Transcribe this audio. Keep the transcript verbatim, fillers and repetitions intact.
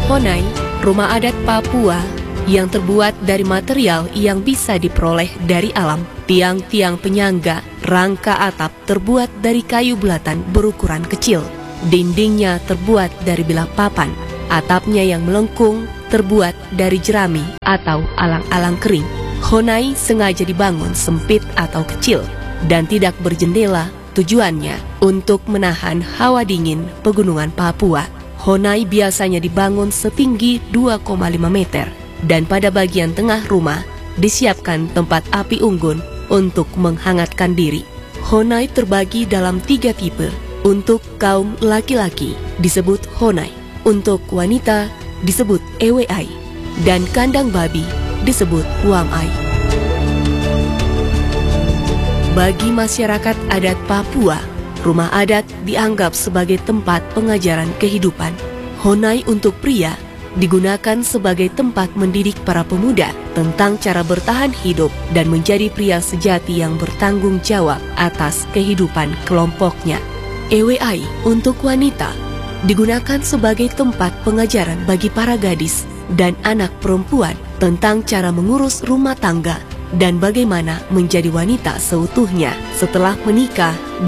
Honai, rumah adat Papua yang terbuat dari material yang bisa diperoleh dari alam. Tiang-tiang penyangga, rangka atap terbuat dari kayu bulatan berukuran kecil. Dindingnya terbuat dari bilah papan. Atapnya yang melengkung terbuat dari jerami atau alang-alang kering. Honai sengaja dibangun sempit atau kecil dan tidak berjendela, tujuannya untuk menahan hawa dingin pegunungan Papua. Honai biasanya dibangun setinggi dua koma lima meter dan pada bagian tengah rumah disiapkan tempat api unggun untuk menghangatkan diri. Honai terbagi dalam tiga tipe. Untuk kaum laki-laki disebut Honai, untuk wanita disebut Ewai, dan kandang babi disebut Wamai. Bagi masyarakat adat Papua, rumah adat dianggap sebagai tempat pengajaran kehidupan. Honai untuk pria digunakan sebagai tempat mendidik para pemuda tentang cara bertahan hidup dan menjadi pria sejati yang bertanggung jawab atas kehidupan kelompoknya. Ewai untuk wanita digunakan sebagai tempat pengajaran bagi para gadis dan anak perempuan tentang cara mengurus rumah tangga dan bagaimana menjadi wanita seutuhnya setelah menikah